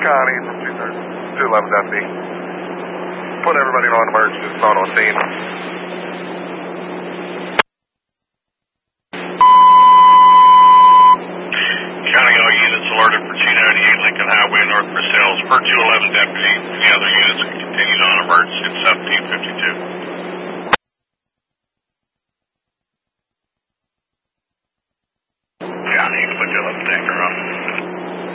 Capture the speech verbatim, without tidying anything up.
Connie from two eleven Deputy. Put everybody on emergency, just on scene. County all units alerted for two ninety-eight Lincoln Highway North Versailles. Per two eleven Deputy, the other units continued on emergency at seventeen fifty-two.